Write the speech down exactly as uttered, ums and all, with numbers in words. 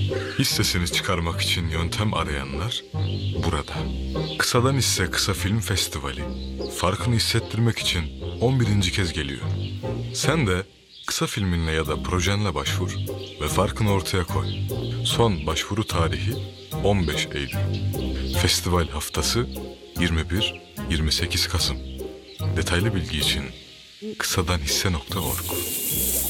Hissesini çıkarmak için yöntem arayanlar burada. Kısadan Hisse Kısa Film Festivali farkını hissettirmek için on birinci kez geliyor. Sen de kısa filminle ya da projenle başvur ve farkını ortaya koy. Son başvuru tarihi on beş Eylül. Festival haftası yirmi bir yirmi sekiz Kasım. Detaylı bilgi için kısadanhisse nokta org.